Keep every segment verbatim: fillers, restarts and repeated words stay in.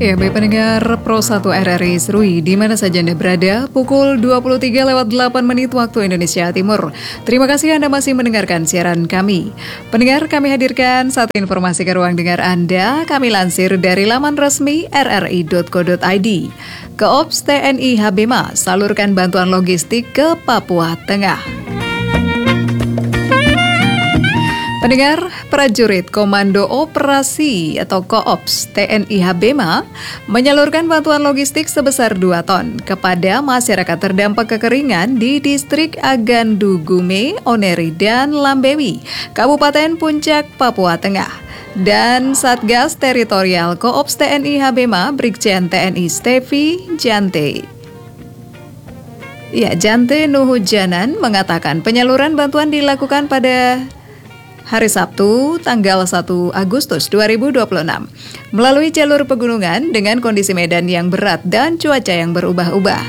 Ya, baik pendengar Pro satu R R I Serui, di mana saja Anda berada, pukul dua puluh tiga lewat delapan menit waktu Indonesia Timur. Terima kasih Anda masih mendengarkan siaran kami. Pendengar, kami hadirkan satu informasi ke ruang dengar Anda. Kami lansir dari laman resmi r r i dot co dot i d. Koops T N I Habema salurkan bantuan logistik ke Papua Tengah. Pendengar, prajurit Komando Operasi atau Koops T N I Habema menyalurkan bantuan logistik sebesar dua ton kepada masyarakat terdampak kekeringan di distrik Agandugume, Oneri, dan Lambewi, Kabupaten Puncak, Papua Tengah. Dan Satgas Teritorial Koops T N I Habema, Brigjen T N I Stevi Jante. Ya, Jante Nuhujanan mengatakan penyaluran bantuan dilakukan pada hari Sabtu, tanggal satu Agustus dua ribu dua puluh enam, melalui jalur pegunungan dengan kondisi medan yang berat dan cuaca yang berubah-ubah.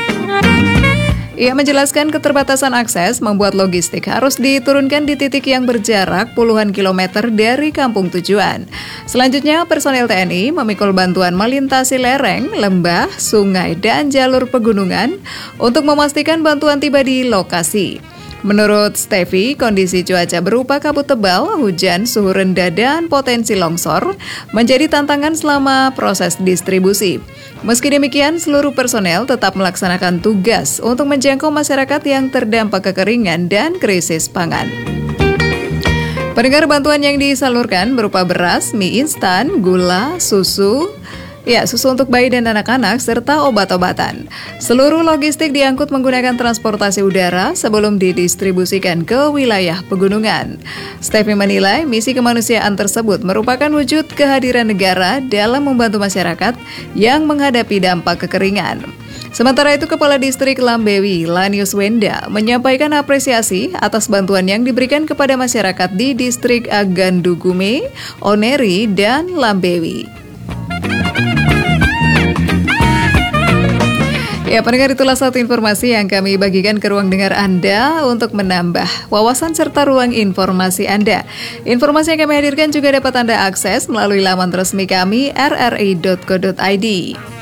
Ia menjelaskan keterbatasan akses membuat logistik harus diturunkan di titik yang berjarak puluhan kilometer dari kampung tujuan. Selanjutnya, personel T N I memikul bantuan melintasi lereng, lembah, sungai, dan jalur pegunungan untuk memastikan bantuan tiba di lokasi. Menurut Stevi, kondisi cuaca berupa kabut tebal, hujan, suhu rendah, dan potensi longsor menjadi tantangan selama proses distribusi. Meski demikian, seluruh personel tetap melaksanakan tugas untuk menjangkau masyarakat yang terdampak kekeringan dan krisis pangan. Pendengar, bantuan yang disalurkan berupa beras, mie instan, gula, susu, Ya, susu untuk bayi dan anak-anak, serta obat-obatan. Seluruh logistik diangkut menggunakan transportasi udara sebelum didistribusikan ke wilayah pegunungan. Stevi menilai misi kemanusiaan tersebut merupakan wujud kehadiran negara dalam membantu masyarakat yang menghadapi dampak kekeringan. Sementara itu, Kepala Distrik Lambewi, Lanius Wenda, menyampaikan apresiasi atas bantuan yang diberikan kepada masyarakat di distrik Agandugume, Oneri, dan Lambewi. Ya, pendengar, itulah satu informasi yang kami bagikan ke ruang dengar Anda untuk menambah wawasan serta ruang informasi Anda. Informasi yang kami hadirkan juga dapat Anda akses melalui laman resmi kami r r i dot co dot i d.